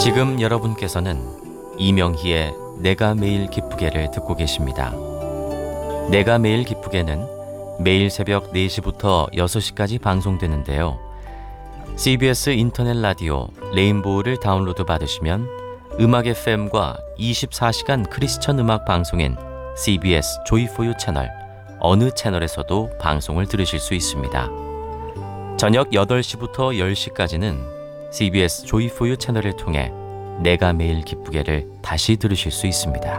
지금 여러분께서는 이명희의 내가 매일 기쁘게를 듣고 계십니다. 내가 매일 기쁘게는 매일 새벽 4시부터 6시까지 방송되는데요. CBS 인터넷 라디오 레인보우를 다운로드 받으시면 음악 FM과 24시간 크리스천 음악 방송인 CBS 조이포유 채널 어느 채널에서도 방송을 들으실 수 있습니다. 저녁 8시부터 10시까지는 CBS 조이포유 채널을 통해 내가 매일 기쁘게를 다시 들으실 수 있습니다.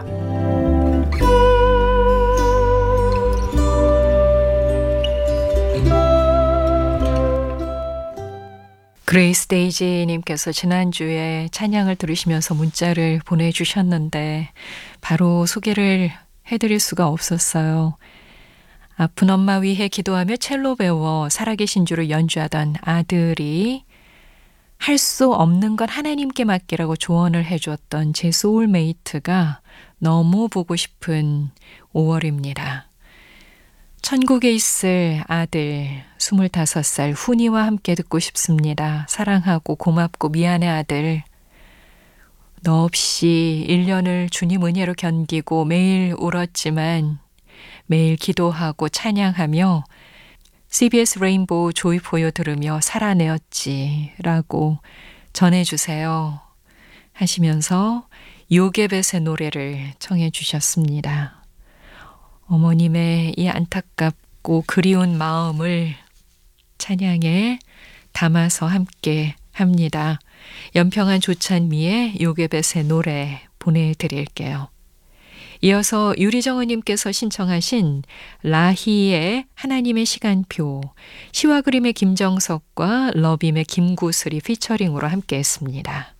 그레이스 데이지님께서 지난주에 찬양을 들으시면서 문자를 보내주셨는데 바로 소개를 해드릴 수가 없었어요. 아픈 엄마 위해 기도하며 첼로 배워 살아계신 주를 연주하던 아들이 할 수 없는 건 하나님께 맡기라고 조언을 해주었던 제 소울메이트가 너무 보고 싶은 5월입니다. 천국에 있을 아들 25살 훈이와 함께 듣고 싶습니다. 사랑하고 고맙고 미안해 아들. 너 없이 1년을 주님 은혜로 견디고 매일 울었지만 매일 기도하고 찬양하며 CBS 레인보우 조이포유 들으며 살아내었지 라고 전해주세요 하시면서 요게벳의 노래를 청해 주셨습니다. 어머님의 이 안타깝고 그리운 마음을 찬양에 담아서 함께 합니다. 연평한 조찬미의 요게벳의 노래 보내드릴게요. 이어서 유리정은님께서 신청하신 라희의 하나님의 시간표, 시와 그림의 김정석과 러빔의 김구슬이 피처링으로 함께했습니다.